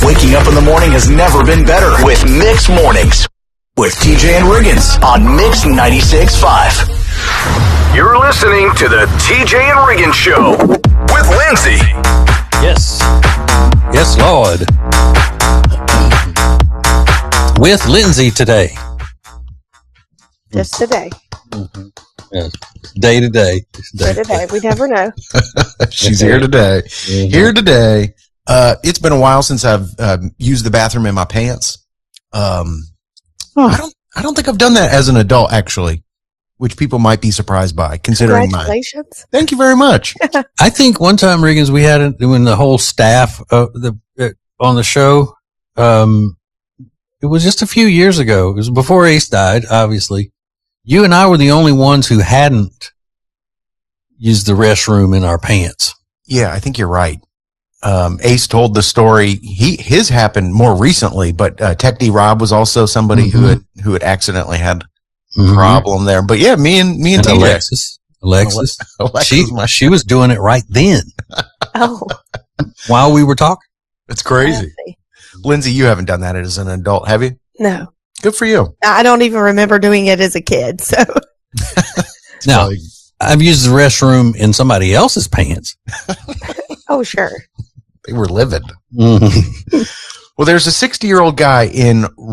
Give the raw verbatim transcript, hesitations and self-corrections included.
Waking up in the morning has never been better with Mix Mornings with T J and Riggins on Mix ninety-six point five. You're listening to the T J and Riggins Show with Lindsay. Yes. Yes, Lord. With Lindsay today. Just today. Mm-hmm. Yeah. Day to day. Day to day. We never know. She's here today. Mm-hmm. Here today. Uh, it's been a while since I've uh, used the bathroom in my pants. Um, oh. I don't. I don't think I've done that as an adult, actually, which people might be surprised by, considering my. Congratulations. Thank you very much. I think one time, Riggins, we had it when the whole staff uh, the uh, on the show. Um, it was just a few years ago. It was before Ace died, obviously. You and I were the only ones who hadn't used the restroom in our pants. Yeah, I think you're right. Um, Ace told the story. He, his happened more recently, but, uh, Tech D Rob was also somebody mm-hmm. who had, who had accidentally had a mm-hmm. problem there. But yeah, me and, me and, and Alexis, Alexis, Alexis, she, my- she was doing it right then. Oh, while we were talking. It's crazy. Lindsay, you haven't done that as an adult, have you? No. Good for you. I don't even remember doing it as a kid. So now I've used the restroom in somebody else's pants. Oh, sure. They were livid. Mm-hmm. Well, there's a sixty year old guy in